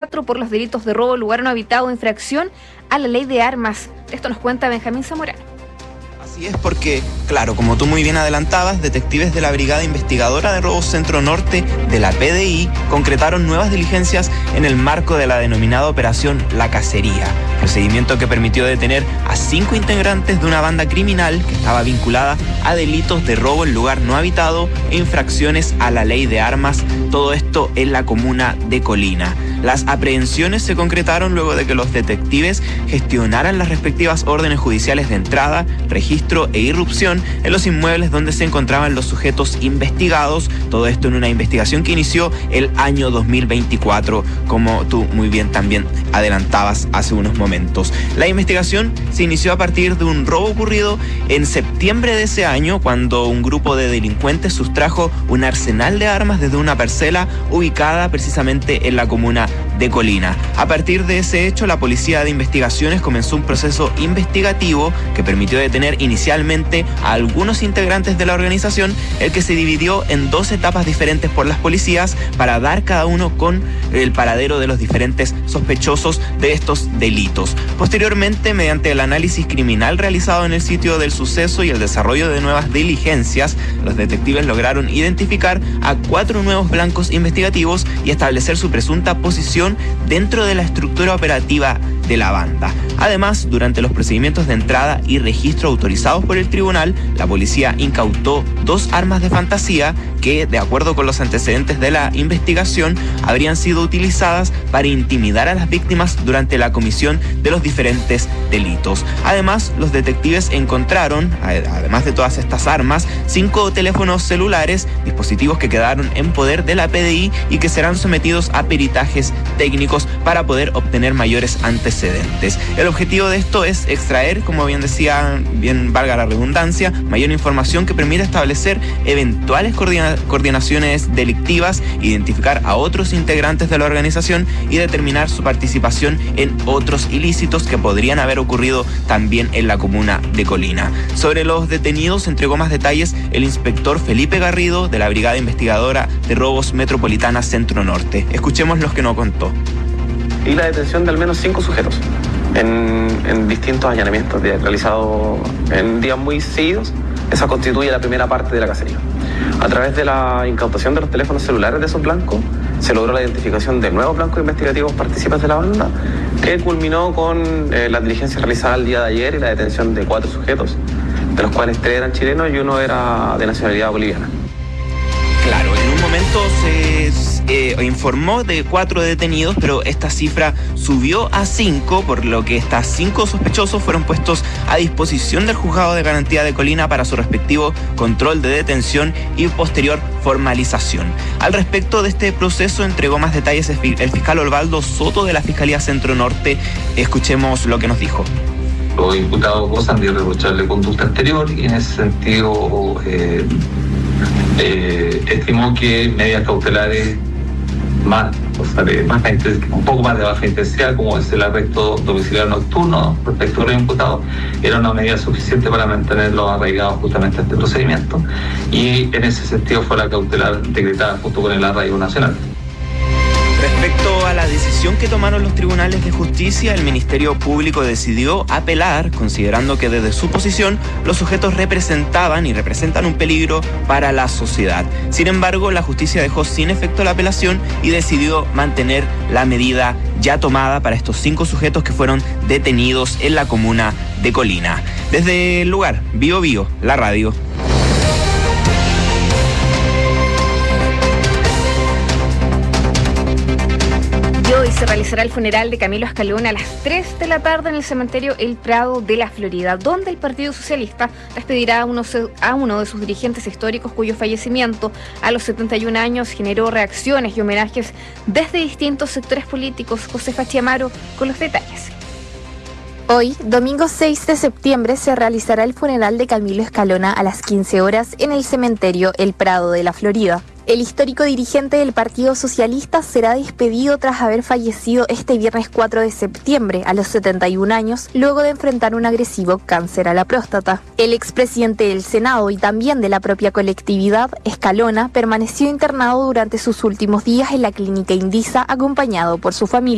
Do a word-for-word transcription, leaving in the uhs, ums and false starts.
cuatro por los delitos de robo, lugar no habitado e infracción a la ley de armas. Esto nos cuenta Benjamín Zamorano. Así es porque, claro, como tú muy bien adelantabas, detectives de la Brigada Investigadora de Robos Centro Norte de la P D I concretaron nuevas diligencias en el marco de la denominada Operación La Cacería, procedimiento que permitió detener a cinco integrantes de una banda criminal que estaba vinculada a delitos de robo en lugar no habitado e infracciones a la ley de armas, todo esto en la comuna de Colina. Las aprehensiones se concretaron luego de que los detectives gestionaran las respectivas órdenes judiciales de entrada, registro e irrupción en los inmuebles donde se encontraban los sujetos investigados, todo esto en una investigación que inició el año dos mil veinticuatro, como tú muy bien también adelantabas hace unos momentos. La investigación se inició a partir de un robo ocurrido en septiembre de ese año, cuando un grupo de delincuentes sustrajo un arsenal de armas desde una parcela ubicada precisamente en la comuna de Colina. A partir de ese hecho, la Policía de Investigaciones comenzó un proceso investigativo que permitió detener inicialmente a algunos integrantes de la organización, el que se dividió en dos etapas diferentes por las policías para dar cada uno con el paradero de los diferentes sospechosos de estos delitos. Posteriormente, mediante el análisis criminal realizado en el sitio del suceso y el desarrollo de nuevas diligencias, los detectives lograron identificar a cuatro nuevos blancos investigativos y establecer su presunta posición dentro de la estructura operativa de la banda. Además, durante los procedimientos de entrada y registro autorizados por el tribunal, la policía incautó dos armas de fantasía que, de acuerdo con los antecedentes de la investigación, habrían sido utilizadas para intimidar a las víctimas durante la comisión de los diferentes delitos. Además, los detectives encontraron, además de todas estas armas, cinco teléfonos celulares, dispositivos que quedaron en poder de la P D I y que serán sometidos a peritajes técnicos para poder obtener mayores antecedentes. El objetivo de esto es extraer, como bien decía, bien valga la redundancia, mayor información que permita establecer eventuales coordina- coordinaciones delictivas, identificar a otros integrantes de la organización y determinar su participación en otros ilícitos que podrían haber ocurrido también en la comuna de Colina. Sobre los detenidos entregó más detalles el inspector Felipe Garrido de la Brigada Investigadora de Robos Metropolitana Centro Norte. Escuchemos lo que nos contó. Y la detención de al menos cinco sujetos en, en distintos allanamientos realizados en días muy seguidos. Esa constituye la primera parte de la cacería. A través de la incautación de los teléfonos celulares de esos blancos, se logró la identificación de nuevos blancos investigativos participantes de la banda, que culminó con eh, las diligencias realizadas el día de ayer y la detención de cuatro sujetos, de los cuales tres eran chilenos y uno era de nacionalidad boliviana. Claro, en un momento se eh, informó de cuatro detenidos, pero esta cifra subió a cinco, por lo que estos cinco sospechosos fueron puestos a disposición del Juzgado de Garantía de Colina para su respectivo control de detención y posterior formalización. Al respecto de este proceso entregó más detalles el fiscal Osvaldo Soto de la Fiscalía Centro Norte. Escuchemos lo que nos dijo. Los imputados gozan de irreprochable conducta anterior y en ese sentido eh, eh, estimó que medidas cautelares más, o sea, de baja, un poco más de baja intensidad, como es el arresto domiciliario nocturno respecto a los imputados, era una medida suficiente para mantenerlos arraigados justamente a este procedimiento, y en ese sentido fue la cautelar decretada junto con el arraigo nacional. Respecto a la decisión que tomaron los tribunales de justicia, el Ministerio Público decidió apelar, considerando que desde su posición los sujetos representaban y representan un peligro para la sociedad. Sin embargo, la justicia dejó sin efecto la apelación y decidió mantener la medida ya tomada para estos cinco sujetos que fueron detenidos en la comuna de Colina. Desde el lugar, Bio Bio, la radio. Hoy se realizará el funeral de Camilo Escalona a las tres de la tarde en el cementerio El Prado de la Florida, donde el Partido Socialista despedirá a uno, a uno de sus dirigentes históricos cuyo fallecimiento a los setenta y un años generó reacciones y homenajes desde distintos sectores políticos. Josefa Chiamaro con los detalles. Hoy, domingo seis de septiembre, se realizará el funeral de Camilo Escalona a las quince horas en el cementerio El Prado de la Florida. El histórico dirigente del Partido Socialista será despedido tras haber fallecido este viernes cuatro de septiembre a los setenta y un años, luego de enfrentar un agresivo cáncer a la próstata. El expresidente del Senado y también de la propia colectividad, Escalona, permaneció internado durante sus últimos días en la clínica Indisa acompañado por su familia.